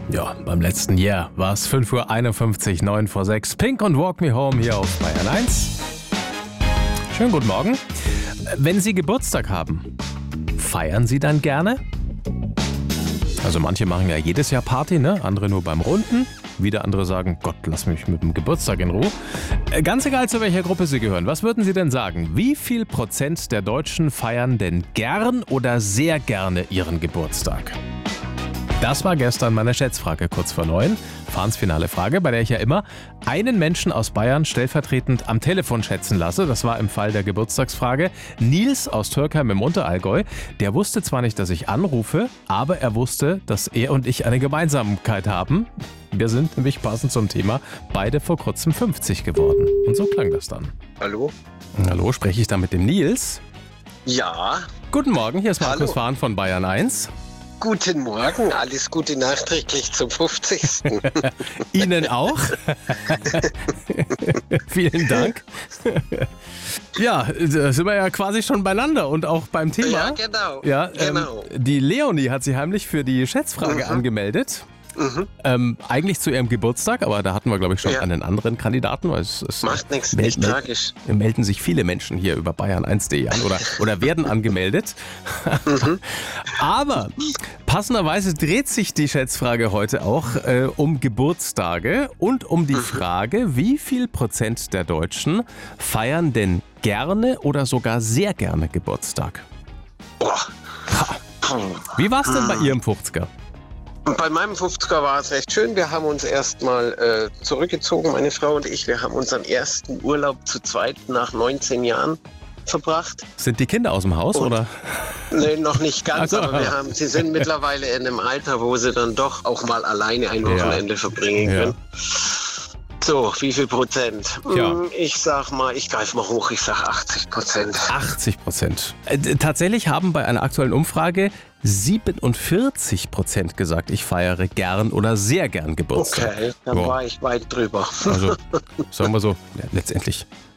Ja, beim letzten Jahr war es 5:51 Uhr, 9 vor 6. Pink und Walk Me Home hier auf Bayern 1. Schönen guten Morgen. Wenn Sie Geburtstag haben, feiern Sie dann gerne? Also manche machen ja jedes Jahr Party, ne? Andere nur beim Runden. Wieder andere sagen, Gott, lass mich mit dem Geburtstag in Ruhe. Ganz egal, zu welcher Gruppe Sie gehören. Was würden Sie denn sagen? Wie viel Prozent der Deutschen feiern denn gern oder sehr gerne ihren Geburtstag? Das war gestern meine Schätzfrage kurz vor 9. Fahrensfinale Frage, bei der ich ja immer einen Menschen aus Bayern stellvertretend am Telefon schätzen lasse. Das war im Fall der Geburtstagsfrage Nils aus Türkheim im Unterallgäu. Der wusste zwar nicht, dass ich anrufe, aber er wusste, dass er und ich eine Gemeinsamkeit haben. Wir sind nämlich passend zum Thema beide vor kurzem 50 geworden. Und so klang das dann. Hallo? Hallo, spreche ich da mit dem Nils? Ja. Guten Morgen, hier ist Markus Hallo. Fahn von Bayern 1. Guten Morgen, alles Gute nachträglich zum 50. Ihnen auch. Vielen Dank. Ja, da sind wir ja quasi schon beieinander und auch beim Thema. Ja, genau. Ja, genau. Die Leonie hat sich heimlich für die Schätzfrage angemeldet. Eigentlich zu ihrem Geburtstag, aber da hatten wir, glaube ich, schon einen anderen Kandidaten. Weil es Macht nichts, nicht tragisch. Melden sich viele Menschen hier über bayern1.de an oder werden angemeldet. Aber passenderweise dreht sich die Schätzfrage heute auch um Geburtstage und um die Frage, wie viel Prozent der Deutschen feiern denn gerne oder sogar sehr gerne Geburtstag? Boah. Wie war es denn bei Ihrem 50er? Bei meinem 50er war es recht schön. Wir haben uns erstmal zurückgezogen, meine Frau und ich. Wir haben unseren ersten Urlaub zu zweit nach 19 Jahren verbracht. Sind die Kinder aus dem Haus, oder? Nee, noch nicht ganz, Also, aber sie sind mittlerweile in einem Alter, wo sie dann doch auch mal alleine ein Wochenende verbringen können. So, wie viel Prozent? Ja. Ich sag mal, ich greife mal hoch, ich sag 80%. 80%. Tatsächlich haben bei einer aktuellen Umfrage 47% gesagt, ich feiere gern oder sehr gern Geburtstag. Okay, dann war ich weit drüber. Also, sagen wir so, ja, letztendlich